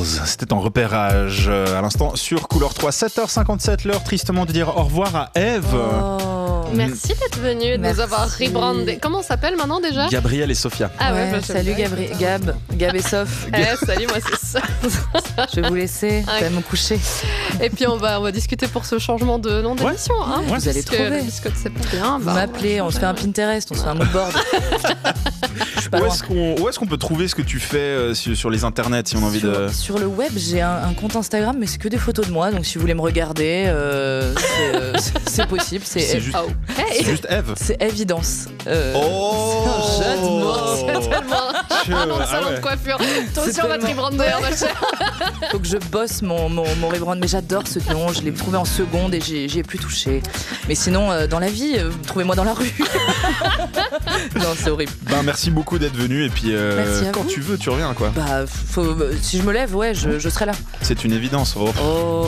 c'était en repérage à l'instant sur Couleur 3, 7h57, l'heure tristement de dire au revoir à Eve. Merci d'être venu et de nous avoir rebrandé. Comment on s'appelle maintenant déjà? Gabriel et Sophia. Ah ouais, salut Gab et Soph. Salut, moi c'est ça. Je vais vous laisser, je vais me coucher. Et puis on va discuter pour ce changement de nom d'émission. Hein, vous allez trouver. Puisque c'est pas bien. Vous m'appelez, on se fait un Pinterest, on se fait un moodboard. Où est-ce qu'on peut trouver ce que tu fais sur les internets si on a envie de... Sur le web, j'ai un compte Instagram, mais c'est que des photos de moi. Donc si vous voulez me regarder, c'est possible. C'est juste Eve. C'est évidence. Oh, c'est un jeu de mots. C'est tellement un salon de coiffure. Toi aussi, on va te rebrander, ma chère. Faut que je bosse mon rebrand. Mais j'adore ce nom. Je l'ai trouvé en seconde et j'y ai plus touché. Mais sinon, dans la vie, trouvez-moi dans la rue. Non, c'est horrible. Merci beaucoup d'être venu. Et puis, quand tu veux, tu reviens, quoi. Si je me lève, ouais, je serai là. C'est une évidence. Oh.